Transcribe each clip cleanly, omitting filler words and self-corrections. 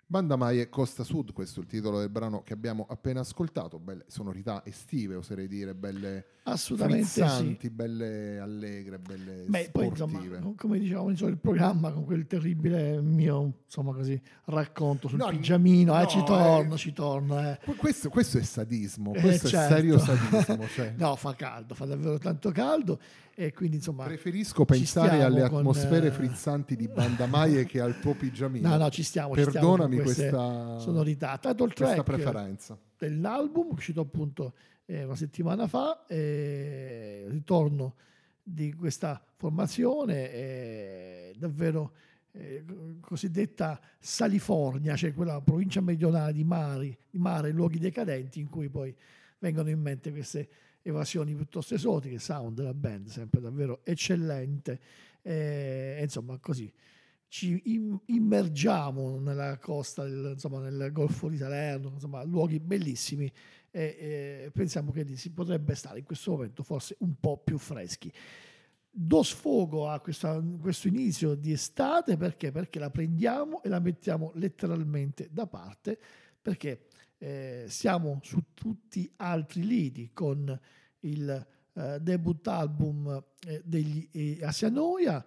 Banda Mai e Costa Sud, questo è il titolo del brano che abbiamo appena ascoltato. Belle sonorità estive, oserei dire, belle Assolutamente frizzanti, sì. belle allegre, belle Beh, poi insomma, sportive. come dicevamo all'inizio del programma, con quel terribile mio, insomma così, racconto sul No, pigiamino, no, ci torno. questo è sadismo, questo è serio Certo. sadismo. Cioè, No, fa caldo, fa davvero tanto caldo e quindi insomma preferisco ci pensare alle stiamo con... atmosfere frizzanti di Banda Mai che al tuo No, pigiamino. no, ci stiamo con Perdonami queste questa sonorità. Tanto il questa track preferenza. dell'album, uscito appunto una settimana fa, ritorno di questa formazione, davvero cosiddetta Salifornia, cioè quella provincia meridionale di mare, luoghi decadenti in cui poi vengono in mente queste evasioni piuttosto esotiche. Sound della band sempre davvero eccellente, insomma così ci immergiamo nella costa, insomma, nel Golfo di Salerno, insomma, luoghi bellissimi e pensiamo che lì si potrebbe stare in questo momento forse un po' più freschi. Do sfogo a questo inizio di estate perché la prendiamo e la mettiamo letteralmente da parte, perché siamo su tutti altri lidi con il debut album degli Asianoia,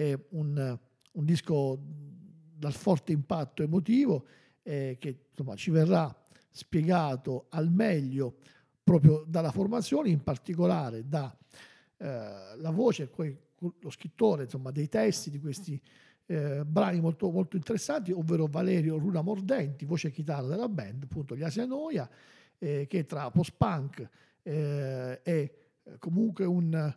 un disco dal forte impatto emotivo che insomma ci verrà spiegato al meglio proprio dalla formazione, in particolare da la voce, poi lo scrittore insomma, dei testi di questi brani molto, molto interessanti, ovvero Valerio Luna Mordenti, voce e chitarra della band, appunto gli Asianoia, che tra post-punk e comunque un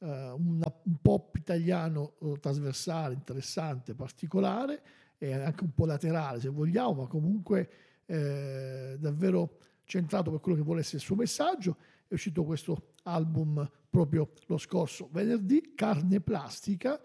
pop italiano trasversale, interessante, particolare e anche un po' laterale se vogliamo, ma comunque davvero centrato per quello che vuole essere il suo messaggio. È uscito questo album proprio lo scorso venerdì, Carne Plastica,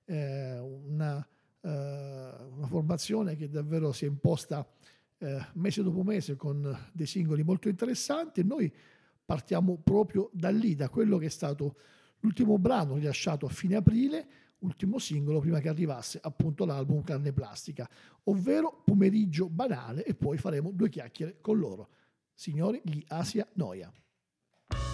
una formazione che davvero si è imposta mese dopo mese con dei singoli molto interessanti, e noi partiamo proprio da lì, da quello che è stato l'ultimo brano rilasciato a fine aprile, ultimo singolo prima che arrivasse appunto l'album Carne Plastica, ovvero Pomeriggio Banale, e poi faremo due chiacchiere con loro. Signori, gli Asianoia.